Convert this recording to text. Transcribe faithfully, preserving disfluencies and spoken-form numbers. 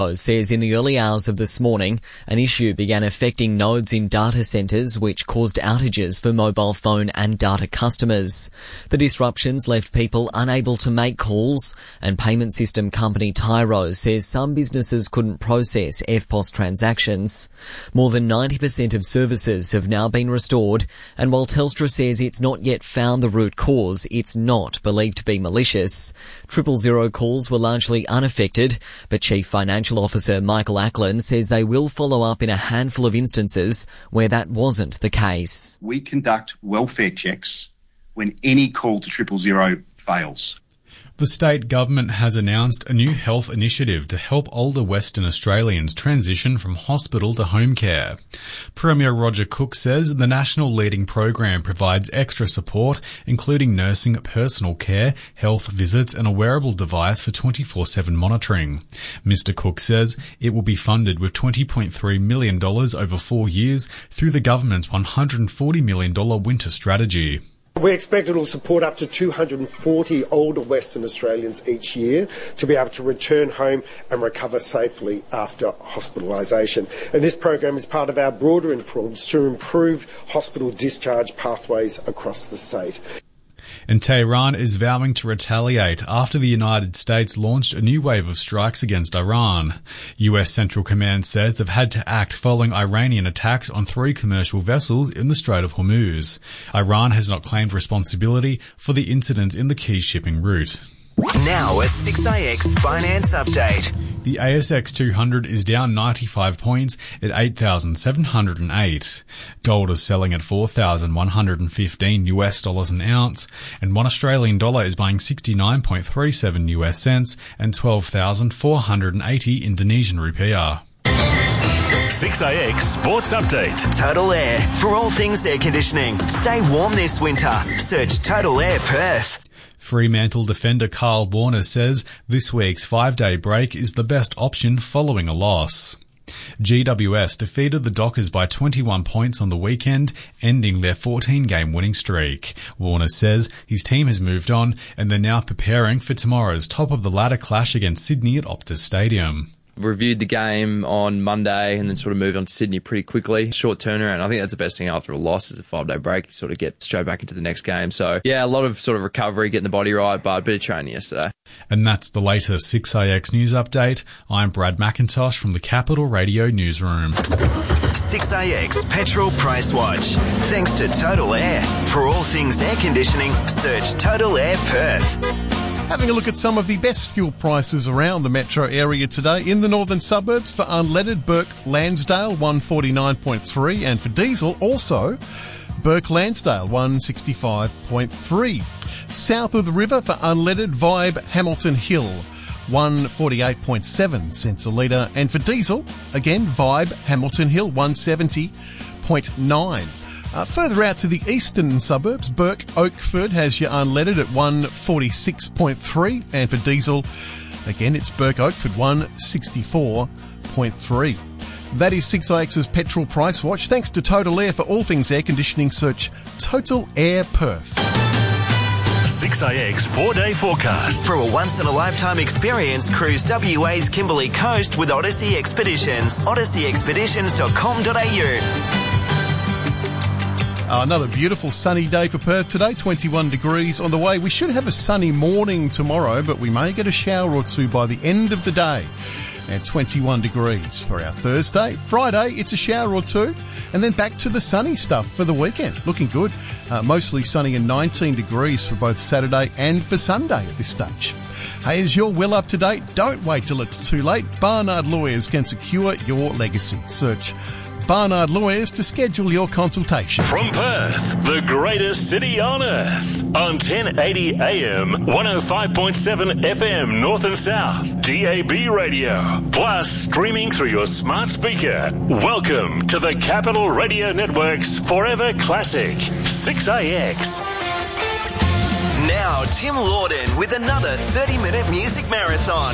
says in the early hours of this morning, an issue began affecting nodes in data centres which caused outages for mobile phone and data customers. The disruptions left people unable to make calls, and payment system company Tyro says some businesses couldn't process F P O S transactions. More than ninety percent of services have now been restored, and while Telstra says it's not yet found the root cause, it's not believed to be malicious. Triple zero calls were largely unaffected, but Chief Financial Officer Michael Ackland says they will follow up in a handful of instances where that wasn't the case. We conduct welfare checks when any call to triple zero fails. The state government has announced a new health initiative to help older Western Australians transition from hospital to home care. Premier Roger Cook says the national leading program provides extra support, including nursing, personal care, health visits and a wearable device for twenty-four seven monitoring. Mister Cook says it will be funded with twenty point three million dollars over four years through the government's one hundred forty million dollars winter strategy. We expect it will support up to two hundred forty older Western Australians each year to be able to return home and recover safely after hospitalisation. And this program is part of our broader reforms to improve hospital discharge pathways across the state. And Tehran is vowing to retaliate after the United States launched a new wave of strikes against Iran. U S Central Command says they've had to act following Iranian attacks on three commercial vessels in the Strait of Hormuz. Iran has not claimed responsibility for the incident in the key shipping route. Now a six A X Finance Update. The A S X two hundred is down ninety-five points at eight thousand seven hundred eight. Gold is selling at four thousand one hundred fifteen U S dollars an ounce, and one Australian dollar is buying sixty-nine point three seven U S cents and twelve thousand four hundred eighty Indonesian rupiah. six A X Sports Update. Total Air. For all things air conditioning, stay warm this winter. Search Total Air Perth. Fremantle defender Carl Warner says this week's five-day break is the best option following a loss. G W S defeated the Dockers by twenty-one points on the weekend, ending their fourteen-game winning streak. Warner says his team has moved on and they're now preparing for tomorrow's top-of-the-ladder clash against Sydney at Optus Stadium. Reviewed the game on Monday and then sort of moved on to Sydney pretty quickly. Short turnaround. I think that's the best thing after a loss is a five-day break. You sort of get straight back into the next game. So, yeah, a lot of sort of recovery, getting the body right, but a bit of training yesterday. And that's the latest six A X News Update. I'm Brad McIntosh from the Capital Radio Newsroom. six A X Petrol Price Watch. Thanks to Total Air. For all things air conditioning, search Total Air Perth. Having a look at some of the best fuel prices around the metro area today. In the northern suburbs, for unleaded, Burke Lansdale one forty-nine point three, and for diesel also Burke Lansdale one sixty-five point three. South of the river, for unleaded, Vibe Hamilton Hill one forty-eight point seven cents a litre, and for diesel again Vibe Hamilton Hill one seventy point nine. Uh, further out to the eastern suburbs, Burke Oakford has your unleaded at one forty-six point three, and for diesel, again, it's Burke Oakford one sixty-four point three. That is six A X's Petrol Price Watch. Thanks to Total Air. For all things air conditioning, search Total Air Perth. six A X four-day forecast. For a once-in-a-lifetime experience, cruise W A's Kimberley Coast with Odyssey Expeditions. odyssey expeditions dot com dot a u. Uh, another beautiful sunny day for Perth today, twenty-one degrees on the way. We should have a sunny morning tomorrow, but we may get a shower or two by the end of the day. And twenty-one degrees for our Thursday. Friday, it's a shower or two. And then back to the sunny stuff for the weekend. Looking good. Uh, mostly sunny and nineteen degrees for both Saturday and for Sunday at this stage. Hey, is your will up to date? Don't wait till it's too late. Barnard Lawyers can secure your legacy. Search Barnard Lawyers to schedule your consultation. From Perth, the greatest city on earth. On ten eighty A M, one oh five point seven F M, North and South, D A B radio. Plus, streaming through your smart speaker. Welcome to the Capital Radio Network's Forever Classic, six A X. Now, Tim Lawden with another thirty-minute music marathon.